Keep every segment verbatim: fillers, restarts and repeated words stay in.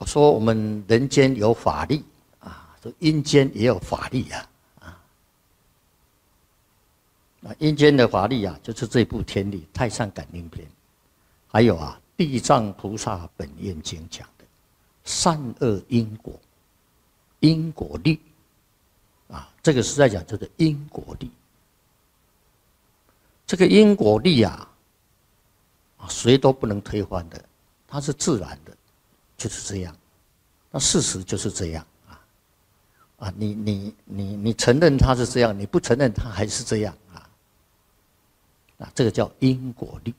说我们人间有法力啊，说阴间也有法力啊，啊，那阴间的法力啊，就是这部天理《太上感应篇》，还有啊《地藏菩萨本愿经》讲的善恶因果、因果律啊，这个是在讲这个因果律。这个因果律啊，谁都不能推翻的，它是自然的，就是这样。那事实就是这样啊，啊，你你你你承认它是这样，你不承认它还是这样啊，啊，这个叫因果律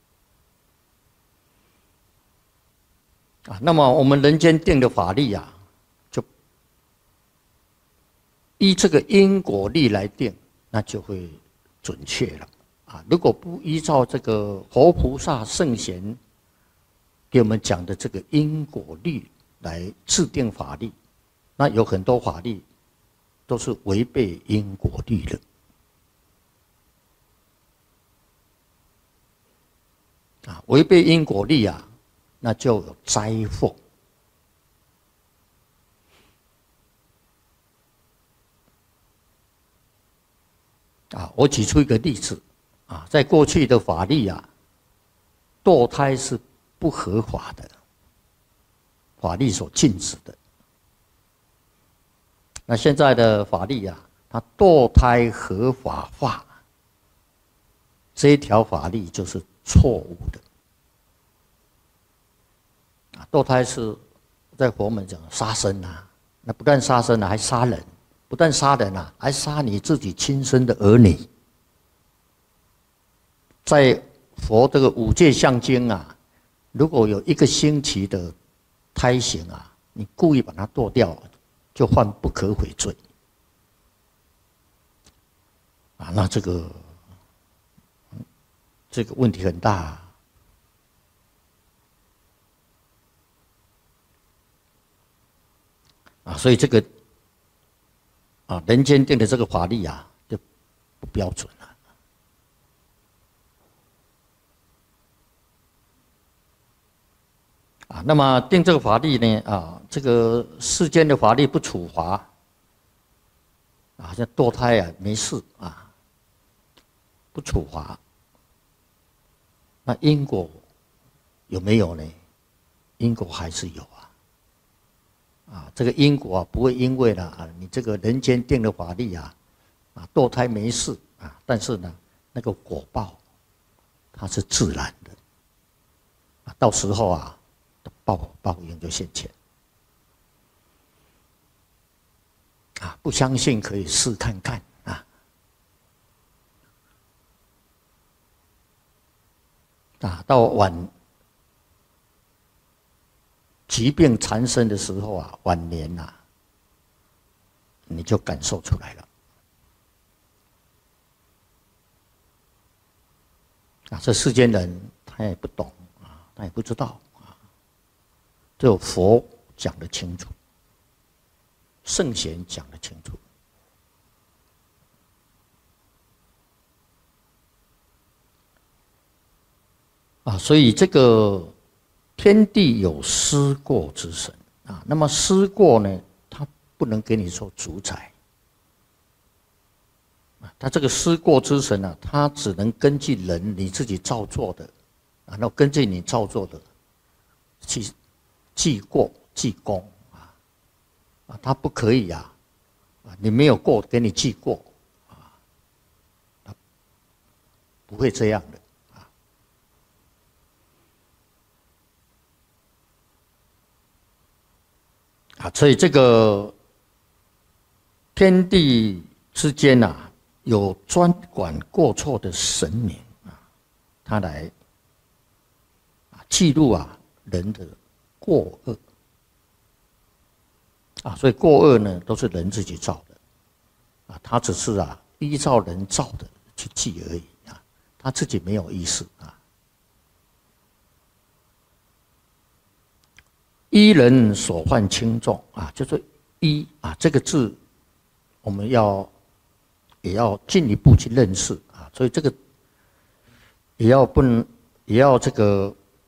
啊。那么我们人间定的法律啊，就依这个因果律来定，那就会准确了。啊，如果不依照这个佛菩萨圣贤给我们讲的这个因果律来制定法律，那有很多法律都是违背因果律的。啊，违背因果律啊，那就有灾祸。啊，我举出一个例子。啊，在过去的法律啊，堕胎是不合法的，法律所禁止的。那现在的法律啊，它堕胎合法化，这一条法律就是错误的。啊，堕胎是在佛门讲杀生啊，那不但杀生啊，还杀人，不但杀人啊，还杀你自己亲生的儿女。在佛这个五戒相经啊，如果有一个星期的胎形啊，你故意把它剁掉，就犯不可悔罪。啊，那这个这个问题很大啊。啊，所以这个啊，人间定的这个法律啊，就不标准了。啊，那么定这个法律呢？啊，这个世间的法律不处罚，啊，像堕胎啊没事啊，不处罚。那因果有没有呢？因果还是有啊。啊，这个因果啊，不会因为呢啊，你这个人间定的法律啊，啊，堕胎没事啊，但是呢，那个果报它是自然的，啊，到时候啊。报报应就现前啊！不相信可以试看看啊！啊，到晚疾病缠身的时候啊，晚年呐、啊，你就感受出来了啊！这世间人他也不懂啊，他也不知道。只有佛讲得清楚，圣贤讲得清楚。啊，所以这个天地有思过之神啊，那么思过呢，它不能给你做主宰。啊，它这个思过之神呢、啊，它只能根据人你自己造作的，啊，那根据你造作的去。记过记功啊，啊，他不可以呀、啊，啊，你没有过，给你记过，啊，他不会这样的啊。啊，所以这个天地之间啊，有专管过错的神明啊，他来啊记录啊人的。过恶啊，所以过恶呢都是人自己造的啊，他只是啊依照人造的去记而已啊，他自己没有意识啊。依人所犯轻重啊，就是依啊这个字，我们要也要进一步去认识啊，所以这个也要不能也要这个